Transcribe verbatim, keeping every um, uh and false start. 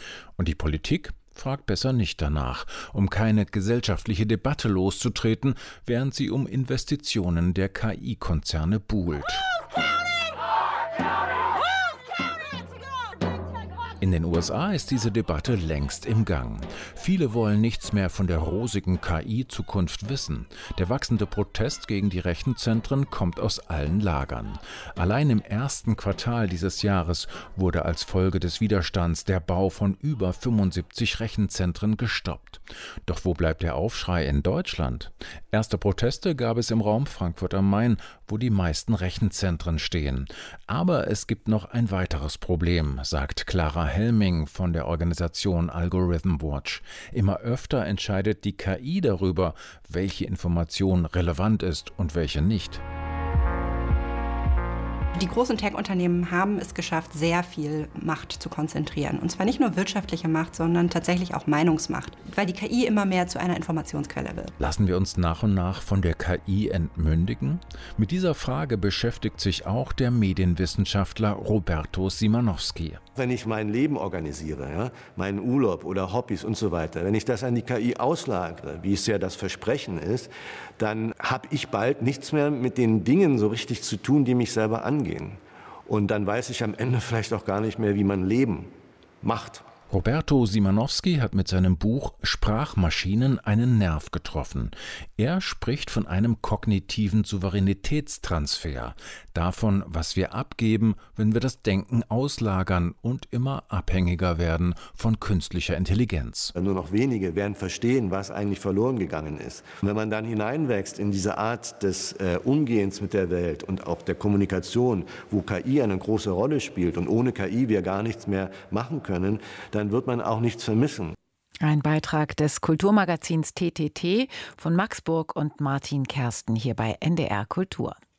Und die Politik fragt besser nicht danach, um keine gesellschaftliche Debatte loszutreten, während sie um Investitionen der K I-Konzerne buhlt. In den U S A ist diese Debatte längst im Gang. Viele wollen nichts mehr von der rosigen K I-Zukunft wissen. Der wachsende Protest gegen die Rechenzentren kommt aus allen Lagern. Allein im ersten Quartal dieses Jahres wurde als Folge des Widerstands der Bau von über fünfundsiebzig Rechenzentren gestoppt. Doch wo bleibt der Aufschrei in Deutschland? Erste Proteste gab es im Raum Frankfurt am Main, wo die meisten Rechenzentren stehen. Aber es gibt noch ein weiteres Problem, sagt Clara Helming von der Organisation Algorithm Watch. Immer öfter entscheidet die K I darüber, welche Information relevant ist und welche nicht. Die großen Tech-Unternehmen haben es geschafft, sehr viel Macht zu konzentrieren. Und zwar nicht nur wirtschaftliche Macht, sondern tatsächlich auch Meinungsmacht, weil die K I immer mehr zu einer Informationsquelle wird. Lassen wir uns nach und nach von der K I entmündigen? Mit dieser Frage beschäftigt sich auch der Medienwissenschaftler Roberto Simanowski. Wenn ich mein Leben organisiere, ja, meinen Urlaub oder Hobbys und so weiter, wenn ich das an die K I auslagere, wie es ja das Versprechen ist, dann habe ich bald nichts mehr mit den Dingen so richtig zu tun, die mich selber angehen. Und dann weiß ich am Ende vielleicht auch gar nicht mehr, wie man Leben macht. Roberto Simanowski hat mit seinem Buch Sprachmaschinen einen Nerv getroffen. Er spricht von einem kognitiven Souveränitätstransfer, davon, was wir abgeben, wenn wir das Denken auslagern und immer abhängiger werden von künstlicher Intelligenz. Nur noch wenige werden verstehen, was eigentlich verloren gegangen ist. Und wenn man dann hineinwächst in diese Art des äh, Umgehens mit der Welt und auch der Kommunikation, wo K I eine große Rolle spielt und ohne K I wir gar nichts mehr machen können, dann wird man auch nichts vermissen. Ein Beitrag des Kulturmagazins T T T von Max Burg und Martin Kersten hier bei N D R Kultur.